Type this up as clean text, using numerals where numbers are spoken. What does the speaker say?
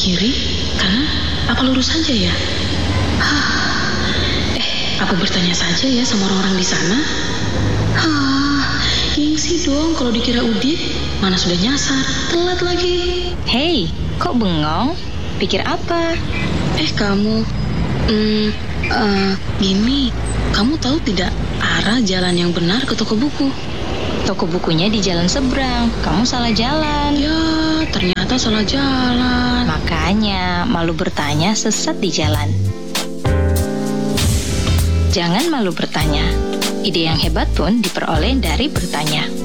Kiri, kanan, apa lurus saja ya? Apa bertanya saja ya sama orang-orang di sana? Gengsi dong kalau dikira Udit. Mana sudah nyasar, telat lagi. Hei, kok bengong? Pikir apa? Kamu, gini, kamu tahu tidak arah jalan yang benar ke toko buku? Toko bukunya di jalan seberang. Kamu salah jalan. Ya, ternyata salah jalan. Makanya, malu bertanya sesat di jalan. Jangan malu bertanya. Ide yang hebat pun diperoleh dari bertanya.